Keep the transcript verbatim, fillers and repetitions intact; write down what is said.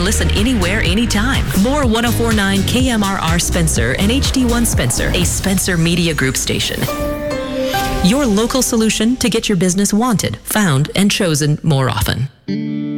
and listen anywhere, anytime. More one oh four point nine K M R R Spencer and H D one Spencer, a Spencer Media Group station. Your local solution to get your business wanted, found, and chosen more often.